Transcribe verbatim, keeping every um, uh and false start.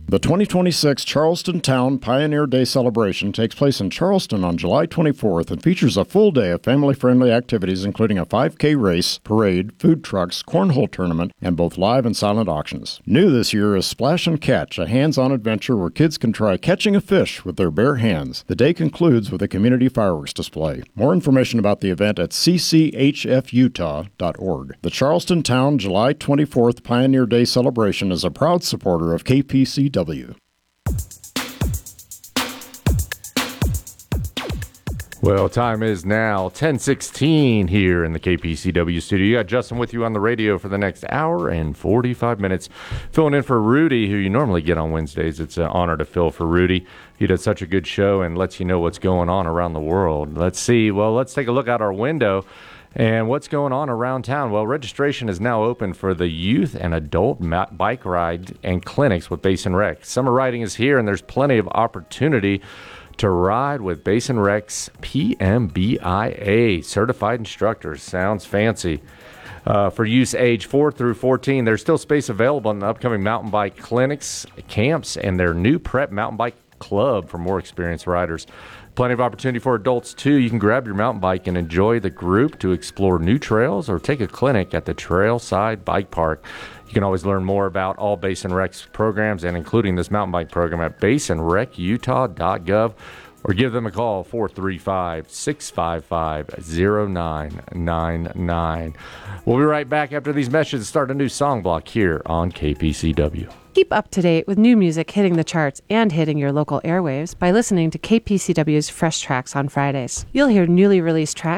The twenty twenty-six Charleston Town Pioneer Day celebration takes place in Charleston on July twenty-fourth and features a full day of family-friendly activities including a five K race, parade, food trucks, cornhole tournament, and both live and silent auctions. New this year is Splash and Catch, a hands-on adventure where kids can try catching a fish with their bare hands. The day concludes with a community fireworks display. More information about the event at c c h f utah dot org. The Charleston Town July twenty-fourth Pioneer Day celebration is a proud supporter of K P C W. Well, time is now ten sixteen here in the K P C W studio. You got Justin with you on the radio for the next hour and forty-five minutes. Filling in for Rudy, who you normally get on Wednesdays. It's an honor to fill for Rudy. He does such a good show and lets you know what's going on around the world. Let's see. Well, let's take a look out our window. And what's going on around town? Well, registration is now open for the youth and adult bike ride and clinics with Basin Rec. Summer riding is here, and there's plenty of opportunity to ride with Basin Rec's P M B I A certified instructors. Sounds fancy. Uh, for use age four through fourteen, there's still space available in the upcoming mountain bike clinics, camps, and their new prep mountain bike club for more experienced riders. Plenty of opportunity for adults, too. You can grab your mountain bike and enjoy the group to explore new trails or take a clinic at the Trailside Bike Park. You can always learn more about all Basin Rec's programs and including this mountain bike program at basin rec utah dot gov or give them a call, four three five, six five five, zero nine nine nine. We'll be right back after these messages and start a new song block here on K P C W. Keep up to date with new music hitting the charts and hitting your local airwaves by listening to K P C W's Fresh Tracks on Fridays. You'll hear newly released tracks